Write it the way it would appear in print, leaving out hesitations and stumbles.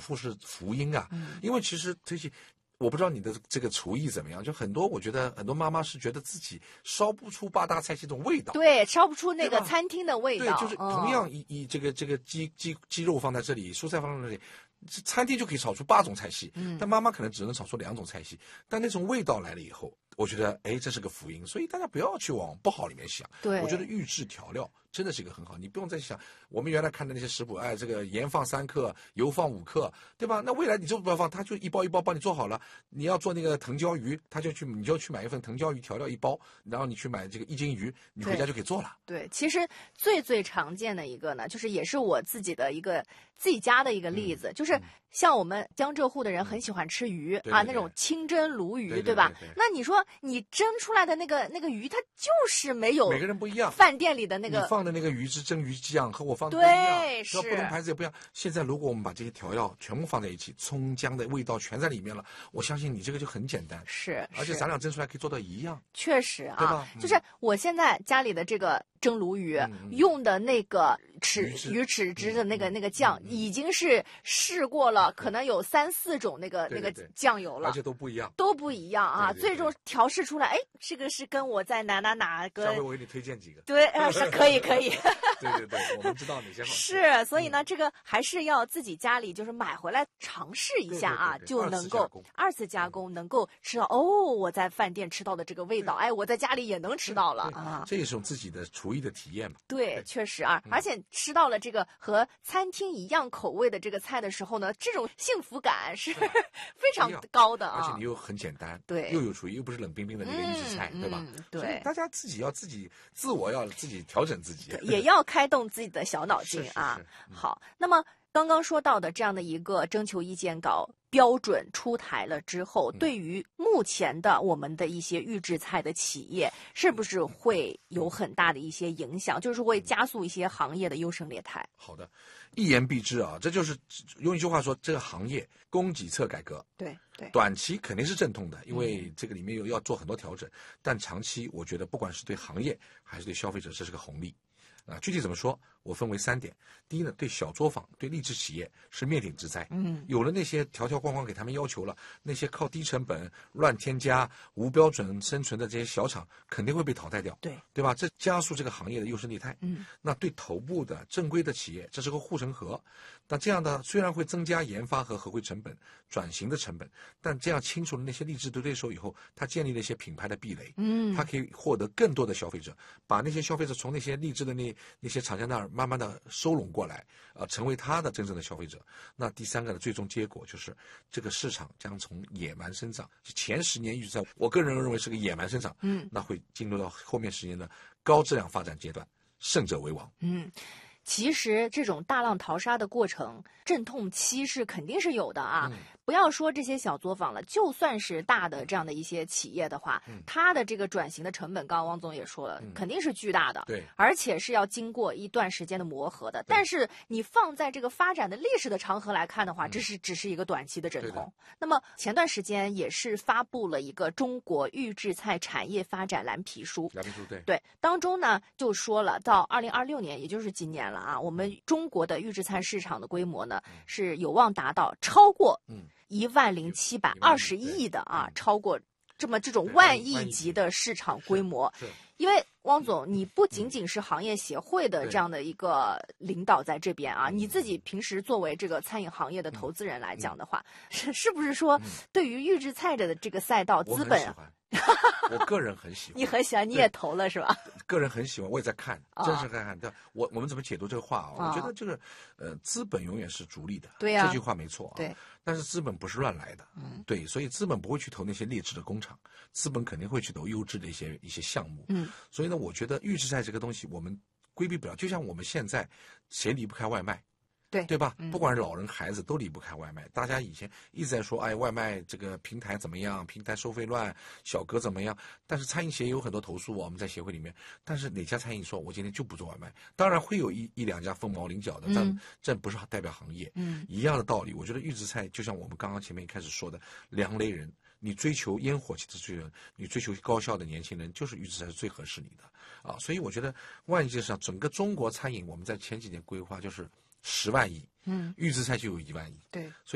付是福音啊。因为其实这些。我不知道你的这个厨艺怎么样，就很多我觉得很多妈妈是觉得自己烧不出八大菜系这种味道， 对，烧不出那个餐厅的味道。 对，就是同样以这个鸡肉放在这里，蔬菜放在这里，餐厅就可以炒出8种菜系，但妈妈可能只能炒出2种菜系，但那种味道来了以后，我觉得这是个福音，所以大家不要去往不好里面想。 对， 我觉得预制调料真的是一个很好，你不用再想我们原来看的那些食谱，这个盐放3克，油放5克，对吧？那未来你就不要放，它就一包一包帮你做好了。你要做那个藤椒鱼，你就去买一份藤椒鱼调料1包，然后你去买这个1斤鱼，你回家就可以做了。 对，其实最常见的一个呢，就是也是我自己的一个自己家的一个例子，就是像我们江浙沪的人很喜欢吃鱼那种清蒸鲈鱼，对吧？那你说你蒸出来的那个鱼，它就是没有每个人不一样， 饭店里的那个你放的那个鱼汁蒸鱼酱和我放的不一样， 对，是不同牌子也不一样。现在如果我们把这些调料全部放在一起，葱姜的味道全在里面了，我相信你这个就很简单， 是， 而且咱俩蒸出来可以做到一样。 确实啊， 对吧？ 就是我现在家里的这个蒸鲈鱼用的那个鱼豉汁的那个酱，已经是试过了，可能有3、4种那个酱油了， 而且都不一样啊。最终调试出来，这个是跟我在哪个。 下回我给你推荐几个。 对，是可以。 对，我们知道哪些好吃。 是，所以呢，这个还是要自己家里就是买回来尝试一下啊，就能够2次加工，能够吃到我在饭店吃到的这个味道，我在家里也能吃到了啊。 这也是自己的厨艺的体验嘛。 对，确实啊，而且吃到了这个和餐厅一样口味的这个菜的时候呢，这种幸福感是非常高的啊。 而且你又很简单， 对， 又有厨艺，又不是冷冰冰的那个预制菜，对吧？ 对， 大家自我要自己调整自己， 也要开动自己的小脑筋啊。好，那么刚刚说到的这样的一个征求意见稿标准出台了之后，对于目前的我们的一些预制菜的企业，是不是会有很大的一些影响？就是会加速一些行业的优胜劣汰。 好的，一言蔽之啊，这就是用一句话说，这个行业供给侧改革。 对， 短期肯定是阵痛的，因为这个里面要做很多调整，但长期我觉得不管是对行业还是对消费者，这是个红利。具体怎么说？我分为3点。第一呢，对小作坊、对励志企业是灭顶之灾。有了那些条条框框给他们要求了，那些靠低成本、乱添加、无标准生存的这些小厂肯定会被淘汰掉，对吧？这加速这个行业的优胜劣汰。那对头部的正规的企业，这是个护城河。那这样的虽然会增加研发和合规成本、转型的成本，但这样清除了那些励志的对手以后，他建立了一些品牌的壁垒。他可以获得更多的消费者，把那些消费者从那些励志的那些厂家那儿慢慢的收拢过来，成为他的真正的消费者。那第3个的最终结果就是这个市场将从野蛮生长，前10年预制菜，我个人认为是个野蛮生长，那会进入到后面10年的高质量发展阶段，胜者为王。 其实这种大浪淘沙的过程，阵痛期是肯定是有的啊。不要说这些小作坊了，就算是大的这样的一些企业的话，它的这个转型的成本，刚刚汪总也说了，肯定是巨大的， 对， 而且是要经过一段时间的磨合的。但是你放在这个发展的历史的长河来看的话，这是只是一个短期的阵痛。那么前段时间也是发布了一个中国预制菜产业发展蓝皮书，对，当中呢就说了，到2026年，也就是今年了啊，我们中国的预制菜市场的规模呢是有望达到超过10720亿的啊，超过这种万亿级的市场规模。因为汪总，你不仅仅是行业协会的这样的一个领导在这边啊，你自己平时作为这个餐饮行业的投资人来讲的话，是不是说对于预制菜的这个赛道资本我个人很喜欢。 你很喜欢，你也投了是吧？ 个人很喜欢，我也在看，真是看。我们怎么解读这个话啊？我觉得这个资本永远是逐利的， 对呀， 这句话没错啊。 对， 但是资本不是乱来的，对，所以资本不会去投那些劣质的工厂，资本肯定会去投优质的一些项目。所以呢，我觉得预制菜这个东西我们规避不了，就像我们现在谁离不开外卖？对吧？不管是老人孩子都离不开外卖。大家以前一直在说，外卖这个平台怎么样？平台收费乱，小哥怎么样？但是餐饮协会有很多投诉，我们在协会里面。但是哪家餐饮说我今天就不做外卖？当然会有一两家凤毛麟角的，但这不是代表行业。一样的道理，我觉得预制菜就像我们刚刚前面一开始说的，2类人。你追求烟火气的追人，你追求高效的年轻人，就是预制菜是最合适你的啊。所以我觉得万亿上整个中国餐饮，我们在前几年规划就是10万亿，预制菜就有1万亿， 对， 所以。